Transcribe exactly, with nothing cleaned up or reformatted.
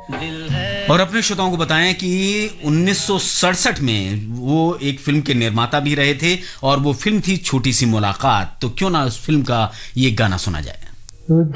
और अपने श्रोताओं को बताएं कि उन्नीस सौ सड़सठ में वो एक फिल्म के निर्माता भी रहे थे और वो फिल्म थी छोटी सी मुलाकात। तो क्यों ना उस फिल्म का ये गाना सुना जाए।